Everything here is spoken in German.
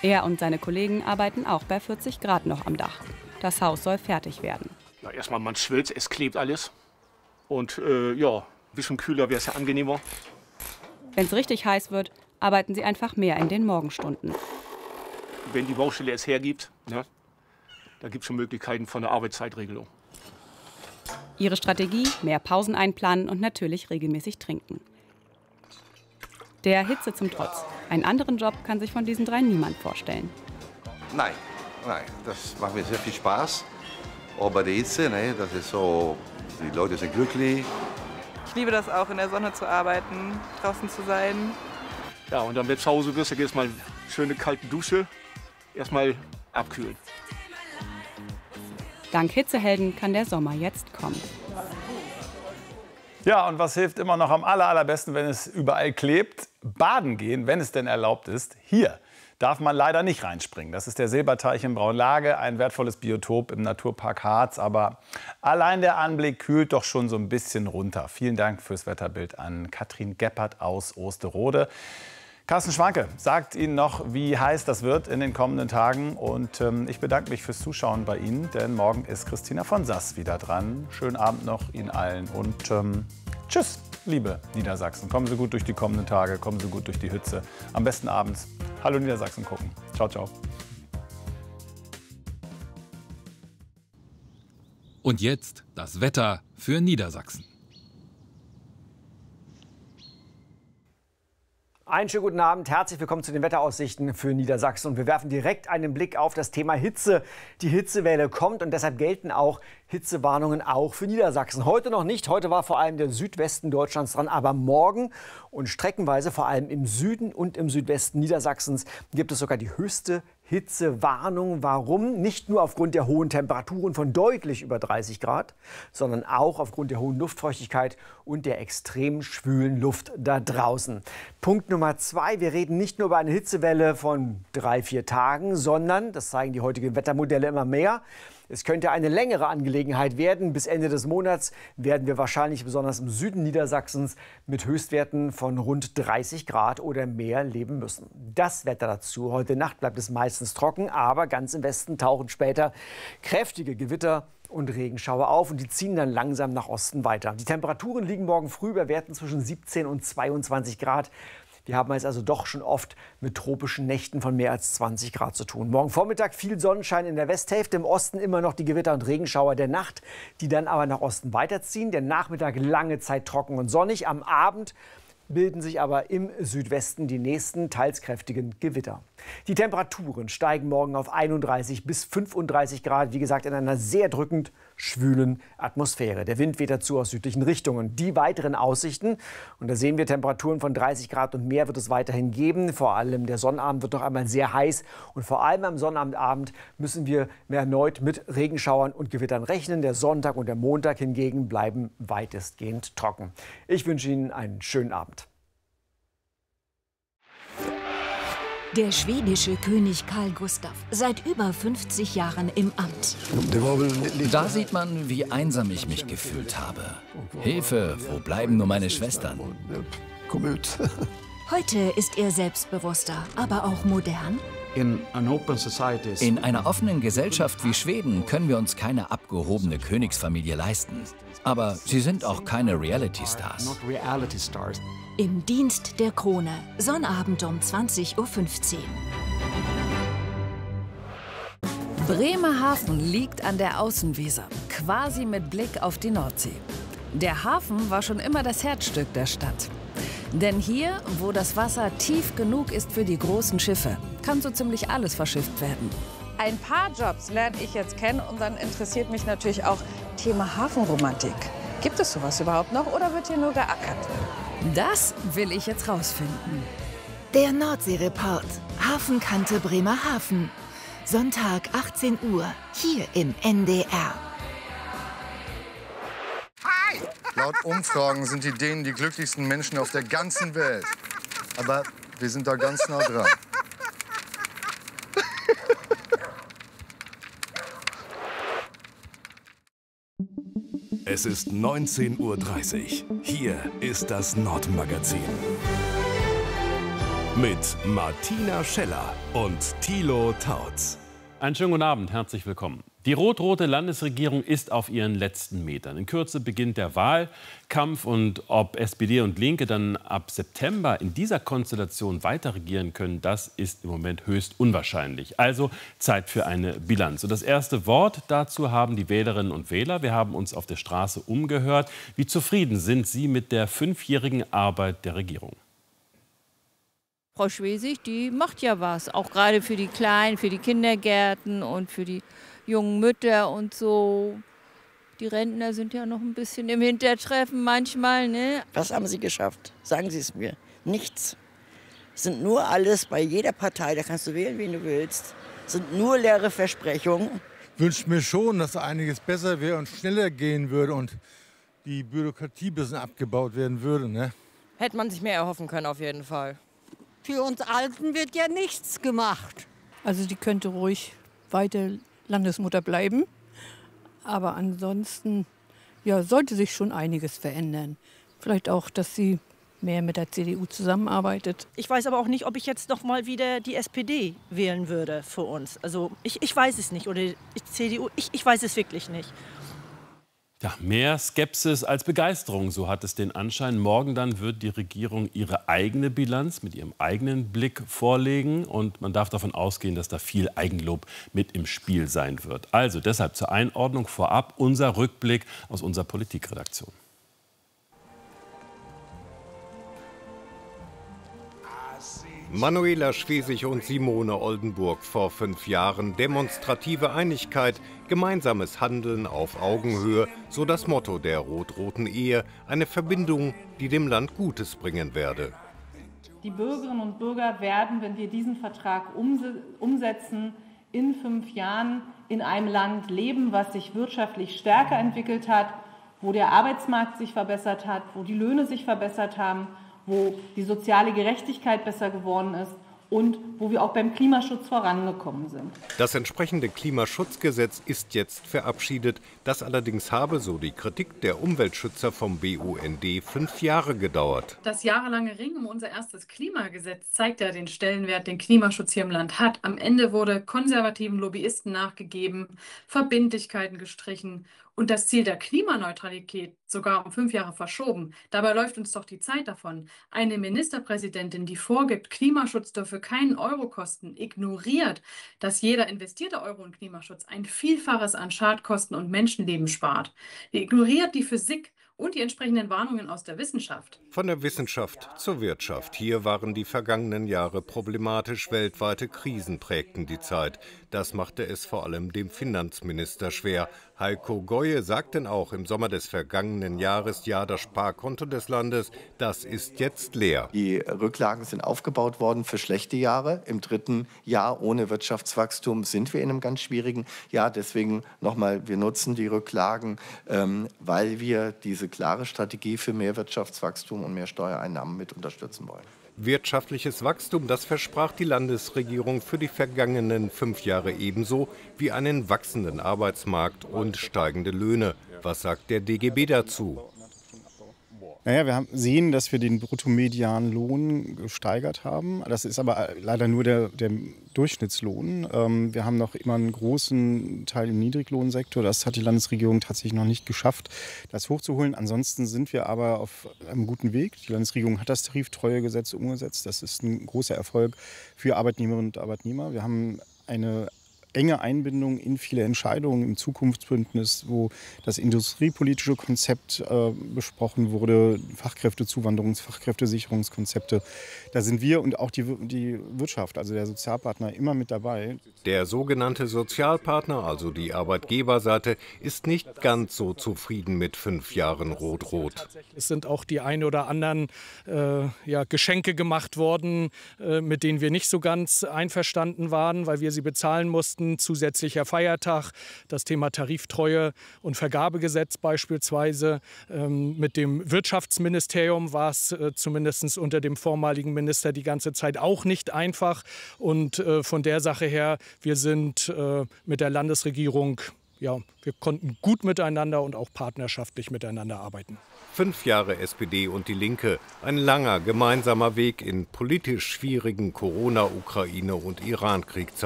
Er und seine Kollegen arbeiten auch bei 40 Grad noch am Dach. Das Haus soll fertig werden. Ja, erstmal, man schwitzt, es klebt alles. Und ja, ein bisschen kühler wäre es ja angenehmer. Wenn es richtig heiß wird, arbeiten sie einfach mehr in den Morgenstunden. Wenn die Baustelle es hergibt, ne, da gibt es schon Möglichkeiten von der Arbeitszeitregelung. Ihre Strategie: mehr Pausen einplanen und natürlich regelmäßig trinken. Der Hitze zum Trotz. Einen anderen Job kann sich von diesen drei niemand vorstellen. Nein, das macht mir sehr viel Spaß. Aber bei der Hitze, ne, das ist so, die Leute sind glücklich. Ich liebe das auch, in der Sonne zu arbeiten, draußen zu sein. Ja, und dann, wenn du zu Hause bist, dann gehst du mal schöne kalte Dusche, erstmal abkühlen. Dank Hitzehelden kann der Sommer jetzt kommen. Ja, und was hilft immer noch am allerbesten, wenn es überall klebt? Baden gehen, wenn es denn erlaubt ist. Hier darf man leider nicht reinspringen. Das ist der Silberteich in Braunlage, ein wertvolles Biotop im Naturpark Harz. Aber allein der Anblick kühlt doch schon so ein bisschen runter. Vielen Dank fürs Wetterbild an Katrin Geppert aus Osterode. Carsten Schwanke sagt Ihnen noch, wie heiß das wird in den kommenden Tagen. Und ich bedanke mich fürs Zuschauen bei Ihnen, denn morgen ist Christina von Sass wieder dran. Schönen Abend noch Ihnen allen und tschüss, liebe Niedersachsen. Kommen Sie gut durch die kommenden Tage, kommen Sie gut durch die Hitze. Am besten abends Hallo Niedersachsen gucken. Ciao, ciao. Und jetzt das Wetter für Niedersachsen. Einen schönen guten Abend, herzlich willkommen zu den Wetteraussichten für Niedersachsen. Und wir werfen direkt einen Blick auf das Thema Hitze. Die Hitzewelle kommt und deshalb gelten auch Hitzewarnungen auch für Niedersachsen. Heute noch nicht, heute war vor allem der Südwesten Deutschlands dran, aber morgen und streckenweise vor allem im Süden und im Südwesten Niedersachsens gibt es sogar die höchste Hitzewarnung. Warum? Nicht nur aufgrund der hohen Temperaturen von deutlich über 30 Grad, sondern auch aufgrund der hohen Luftfeuchtigkeit und der extrem schwülen Luft da draußen. Punkt Nummer 2, wir reden nicht nur über eine Hitzewelle von 3-4 Tagen, sondern, das zeigen die heutigen Wettermodelle immer mehr, es könnte eine längere Angelegenheit werden. Bis Ende des Monats werden wir wahrscheinlich besonders im Süden Niedersachsens mit Höchstwerten von rund 30 Grad oder mehr leben müssen. Das Wetter dazu. Heute Nacht bleibt es meistens trocken, aber ganz im Westen tauchen später kräftige Gewitter und Regenschauer auf und die ziehen dann langsam nach Osten weiter. Die Temperaturen liegen morgen früh bei Werten zwischen 17 und 22 Grad. Wir haben es also doch schon oft mit tropischen Nächten von mehr als 20 Grad zu tun. Morgen Vormittag viel Sonnenschein in der Westhälfte, im Osten immer noch die Gewitter und Regenschauer der Nacht, die dann aber nach Osten weiterziehen. Der Nachmittag lange Zeit trocken und sonnig. Am Abend bilden sich aber im Südwesten die nächsten teils kräftigen Gewitter. Die Temperaturen steigen morgen auf 31 bis 35 Grad, wie gesagt in einer sehr drückend schwülen Atmosphäre. Der Wind weht dazu aus südlichen Richtungen. Die weiteren Aussichten, und da sehen wir Temperaturen von 30 Grad und mehr wird es weiterhin geben. Vor allem der Sonnabend wird noch einmal sehr heiß und vor allem am Sonnabendabend müssen wir erneut mit Regenschauern und Gewittern rechnen. Der Sonntag und der Montag hingegen bleiben weitestgehend trocken. Ich wünsche Ihnen einen schönen Abend. Der schwedische König Carl Gustaf, seit über 50 Jahren im Amt. Da sieht man, wie einsam ich mich gefühlt habe. Hilfe, wo bleiben nur meine Schwestern? Heute ist er selbstbewusster, aber auch modern. In einer offenen Gesellschaft wie Schweden können wir uns keine abgehobene Königsfamilie leisten. Aber sie sind auch keine Reality-Stars. Im Dienst der Krone, Sonnabend um 20:15 Uhr. Bremerhaven liegt an der Außenweser, quasi mit Blick auf die Nordsee. Der Hafen war schon immer das Herzstück der Stadt. Denn hier, wo das Wasser tief genug ist für die großen Schiffe, kann so ziemlich alles verschifft werden. Ein paar Jobs lerne ich jetzt kennen und dann interessiert mich natürlich auch Thema Hafenromantik. Gibt es sowas überhaupt noch oder wird hier nur geackert? Das will ich jetzt rausfinden. Der Nordsee-Report. Hafenkante Bremerhaven. Sonntag 18 Uhr, hier im NDR. Laut Umfragen sind die Dänen die glücklichsten Menschen auf der ganzen Welt. Aber wir sind da ganz nah dran. Es ist 19:30 Uhr. Hier ist das Nordmagazin. mit Martina Scheller und Thilo Tautz. Einen schönen guten Abend, herzlich willkommen. Die rot-rote Landesregierung ist auf ihren letzten Metern. In Kürze beginnt der Wahlkampf und ob SPD und Linke dann ab September in dieser Konstellation weiter regieren können, das ist im Moment höchst unwahrscheinlich. Also Zeit für eine Bilanz. Und das erste Wort dazu haben die Wählerinnen und Wähler. Wir haben uns auf der Straße umgehört. Wie zufrieden sind Sie mit der 5-jährigen Arbeit der Regierung? Frau Schwesig, die macht ja was, auch gerade für die Kleinen, für die Kindergärten und für die jungen Mütter und so. Die Rentner sind ja noch ein bisschen im Hintertreffen manchmal, ne? Was haben Sie geschafft? Sagen Sie es mir. Nichts. Es sind nur alles bei jeder Partei, da kannst du wählen, wen du willst. Es sind nur leere Versprechungen. Ich wünsche mir schon, dass einiges besser wäre und schneller gehen würde und die Bürokratie ein bisschen abgebaut werden würde, ne? Hätte man sich mehr erhoffen können, auf jeden Fall. Für uns Alten wird ja nichts gemacht. Also die könnte ruhig weiter Landesmutter bleiben. Aber ansonsten ja, sollte sich schon einiges verändern. Vielleicht auch, dass sie mehr mit der CDU zusammenarbeitet. Ich weiß aber auch nicht, ob ich jetzt noch mal wieder die SPD wählen würde für uns. Also ich weiß es nicht. Oder die CDU, ich weiß es wirklich nicht. Ja, mehr Skepsis als Begeisterung, so hat es den Anschein. Morgen dann wird die Regierung ihre eigene Bilanz mit ihrem eigenen Blick vorlegen. Und man darf davon ausgehen, dass da viel Eigenlob mit im Spiel sein wird. Also deshalb zur Einordnung vorab unser Rückblick aus unserer Politikredaktion. Manuela Schwesig und Simone Oldenburg vor 5 Jahren. Demonstrative Einigkeit, gemeinsames Handeln auf Augenhöhe, so das Motto der rot-roten Ehe. Eine Verbindung, die dem Land Gutes bringen werde. Die Bürgerinnen und Bürger werden, wenn wir diesen Vertrag umsetzen, in 5 Jahren in einem Land leben, was sich wirtschaftlich stärker entwickelt hat, wo der Arbeitsmarkt sich verbessert hat, wo die Löhne sich verbessert haben, wo die soziale Gerechtigkeit besser geworden ist und wo wir auch beim Klimaschutz vorangekommen sind. Das entsprechende Klimaschutzgesetz ist jetzt verabschiedet. Das allerdings habe, so die Kritik der Umweltschützer vom BUND, 5 Jahre gedauert. Das jahrelange Ringen um unser erstes Klimagesetz zeigt ja den Stellenwert, den Klimaschutz hier im Land hat. Am Ende wurde konservativen Lobbyisten nachgegeben, Verbindlichkeiten gestrichen und das Ziel der Klimaneutralität sogar um 5 Jahre verschoben. Dabei läuft uns doch die Zeit davon. Eine Ministerpräsidentin, die vorgibt, Klimaschutz dürfe keinen Euro kosten, ignoriert, dass jeder investierte Euro in Klimaschutz ein Vielfaches an Schadkosten und Menschenleben spart. Die ignoriert die Physik und die entsprechenden Warnungen aus der Wissenschaft. Von der Wissenschaft zur Wirtschaft. Hier waren die vergangenen Jahre problematisch. Weltweite Krisen prägten die Zeit. Das machte es vor allem dem Finanzminister schwer. Heiko Goye sagten auch im Sommer des vergangenen Jahres, ja, das Sparkonto des Landes, das ist jetzt leer. Die Rücklagen sind aufgebaut worden für schlechte Jahre. Im 3. Jahr ohne Wirtschaftswachstum sind wir in einem ganz schwierigen Jahr. Deswegen nochmal, wir nutzen die Rücklagen, weil wir diese klare Strategie für mehr Wirtschaftswachstum und mehr Steuereinnahmen mit unterstützen wollen. Wirtschaftliches Wachstum, das versprach die Landesregierung für die vergangenen 5 Jahre ebenso wie einen wachsenden Arbeitsmarkt und steigende Löhne. Was sagt der DGB dazu? Naja, wir sehen, dass wir den bruttomedianen Lohn gesteigert haben. Das ist aber leider nur der Durchschnittslohn. Wir haben noch immer einen großen Teil im Niedriglohnsektor. Das hat die Landesregierung tatsächlich noch nicht geschafft, das hochzuholen. Ansonsten sind wir aber auf einem guten Weg. Die Landesregierung hat das Tariftreuegesetz umgesetzt. Das ist ein großer Erfolg für Arbeitnehmerinnen und Arbeitnehmer. Wir haben eine enge Einbindung in viele Entscheidungen im Zukunftsbündnis, wo das industriepolitische Konzept besprochen wurde, Fachkräftezuwanderungs-, Fachkräftesicherungskonzepte. Da sind wir und auch die Wirtschaft, also der Sozialpartner, immer mit dabei. Der sogenannte Sozialpartner, also die Arbeitgeberseite, ist nicht ganz so zufrieden mit 5 Jahren Rot-Rot. Es sind auch die ein oder anderen Geschenke gemacht worden, mit denen wir nicht so ganz einverstanden waren, weil wir sie bezahlen mussten. Zusätzlicher Feiertag, das Thema Tariftreue und Vergabegesetz beispielsweise. Mit dem Wirtschaftsministerium war es zumindest unter dem vormaligen Minister die ganze Zeit auch nicht einfach. Und von der Sache her, wir sind mit der Landesregierung ja, wir konnten gut miteinander und auch partnerschaftlich miteinander arbeiten. 5 Jahre SPD und die Linke. Ein langer gemeinsamer Weg in politisch schwierigen Corona-, Ukraine- und Iran-Krieg.